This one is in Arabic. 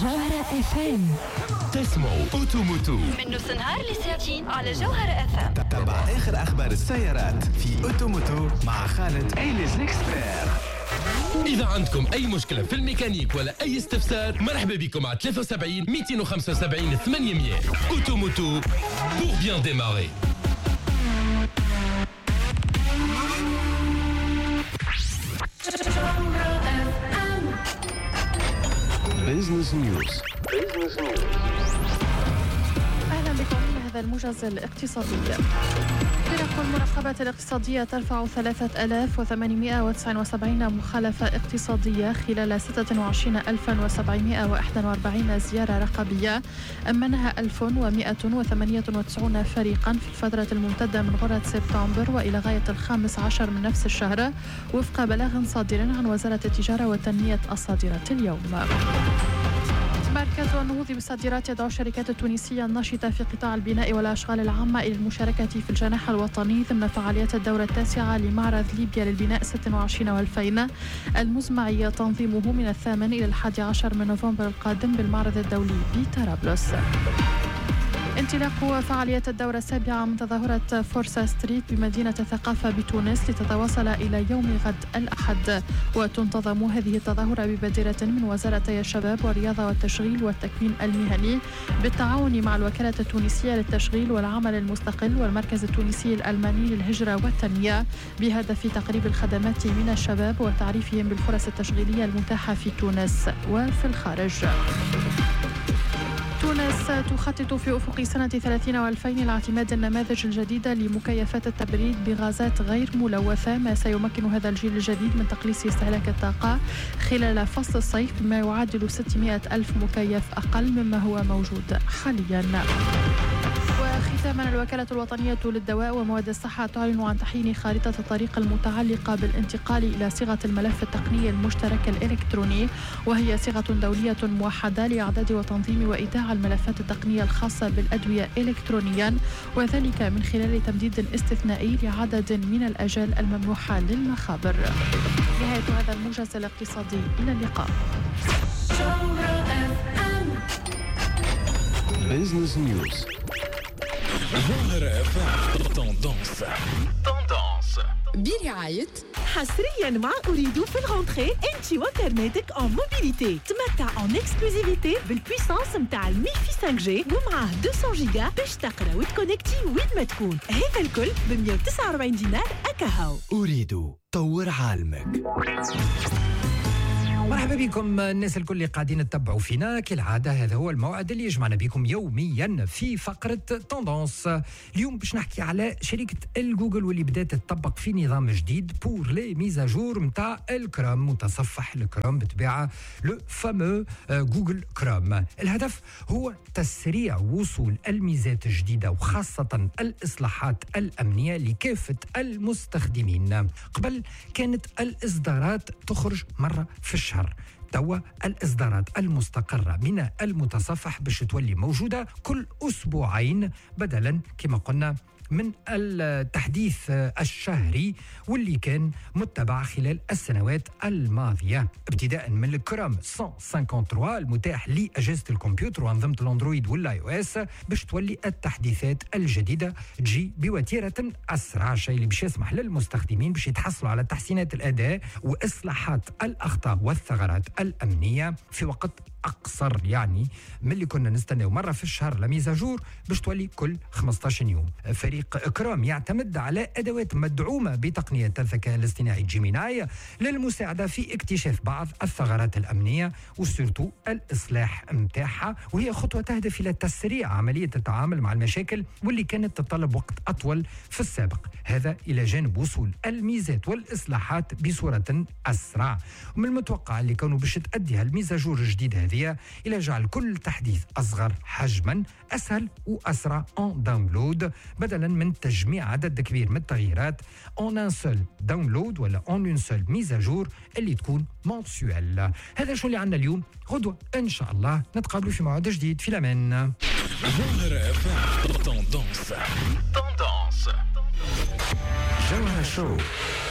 جوهرة FM. تسمعوا أوتوموتو من نص نهار لساعتين على جوهرة FM. تتبع آخر أخبار السيارات في أوتوموتو مع خالد إيليز ليكسبير. إذا عندكم أي مشكلة في الميكانيك ولا أي استفسار مرحبا بكم على 73 275 800. أوتوموتو pour bien démarrer. Business News. أهلا بكم لهذا الموجز الاقتصادي. فرق المراقبة الاقتصادية ترفع 3879 مخالفة اقتصادية خلال 26741 زيارة رقابية أمنها 1198 فريقا في الفترة الممتدة من غرة سبتمبر وإلى غاية 15 من نفس الشهر وفق بلاغ صادر عن وزارة التجارة والتنمية الصادرة اليوم. مركز النهوض بالصادرات يدعو الشركات التونسية الناشطة في قطاع البناء والأشغال العامة إلى المشاركة في الجناح الوطني ضمن فعاليات الدورة التاسعة لمعرض ليبيا للبناء 26 و2000 المزمع تنظيمه من 8 إلى 11 من نوفمبر القادم بالمعرض الدولي بطرابلس. انطلاق فعاليات الدورة السابعة من تظاهرة فورسا ستريت بمدينة الثقافة بتونس لتتواصل إلى يوم غد الأحد، وتنتظم هذه التظاهرة ببادرة من وزارتي الشباب والرياضة والتشغيل والتكوين المهني بالتعاون مع الوكالة التونسية للتشغيل والعمل المستقل والمركز التونسي الألماني للهجرة والتنمية بهدف تقريب الخدمات من الشباب وتعريفهم بالفرص التشغيلية المتاحة في تونس وفي الخارج. تونس تخطط في أفق سنة 30 و2000 لاعتماد النماذج الجديدة لمكيفات التبريد بغازات غير ملوثة، ما سيمكن هذا الجيل الجديد من تقليص استهلاك الطاقة خلال فصل الصيف بما يعادل 600 ألف مكيف أقل مما هو موجود حاليا. وختاما الوكالة الوطنية للدواء ومواد الصحة تعلن عن تحيين خارطة الطريق المتعلقة بالانتقال إلى صيغة الملف التقني المشترك الإلكتروني، وهي صيغة دولية موحدة لإعداد وتنظيم وإيداع الملفات التقنية الخاصة بالأدوية إلكترونيا، وذلك من خلال تمديد استثنائي لعدد من الأجال الممنوحة للمخابر. نهاية هذا الموجز الاقتصادي، إلى اللقاء. Business News. جوهرة تندونس برعاية حصريا مع أريد في الغونتري انتي وكرناتك en موبيليتي. تمتع en اكسكلوزيفيتي بالبويسانس متاع الميفي 5G ومعاه 200 جيجا باش تقرا وتكونكتي وين ما تكون. هذا الكل ب 149 دينار أكاهو. أريد طور عالمك. مرحبا بكم الناس الكل اللي قاعدين تتبعوا فينا كالعادة. هذا هو الموعد اللي يجمعنا بكم يوميا في فقرة توندونس. اليوم باش نحكي على شركة الجوجل واللي بدأت تطبق في نظام جديد بور لي ميزاجور متاع الكروم، متصفح الكروم بتباعة لو فامو جوجل كروم. الهدف هو تسريع وصول الميزات الجديدة وخاصة الإصلاحات الأمنية لكافة المستخدمين. قبل كانت الإصدارات تخرج مرة في الشهر، توا الإصدارات المستقرة من المتصفح باش تولي موجودة كل أسبوعين بدلا كما قلنا من التحديث الشهري واللي كان متبع خلال السنوات الماضية، ابتداء من الكروم 153 المتاح لأجهزة الكمبيوتر وأنظمة الأندرويد والآي أو إس، باش تولي التحديثات الجديدة تجي بوتيرة أسرع، شيء اللي باش يسمح للمستخدمين باش يتحصلوا على تحسينات الأداء وإصلاحات الأخطاء والثغرات الأمنية في وقت أقصر، يعني من اللي كنا نستناو مرة في الشهر لميزاجور باش تولي كل 15 يوم. فريق كروم يعتمد على أدوات مدعومة بتقنية الذكاء الاصطناعي جيميناي للمساعدة في اكتشاف بعض الثغرات الأمنية وسيرتو الإصلاح متاعها، وهي خطوة تهدف إلى تسريع عملية التعامل مع المشاكل واللي كانت تتطلب وقت أطول في السابق، هذا إلى جانب وصول الميزات والإصلاحات بصورة أسرع. ومن المتوقع اللي كانوا باش تأدي هالميزاجور الجديد هذه إلى جعل كل تحديث أصغر حجما، أسهل وأسرع en داونلود، بدلا من تجميع عدد كبير من التغييرات en un seul داونلود ولا en une seule mise à jour اللي تكون منسوال. هذا شو اللي عندنا اليوم. غدوة إن شاء الله نتقابلوا في موعد جديد. في الأمان. جوهرة تندونس جوهرة شو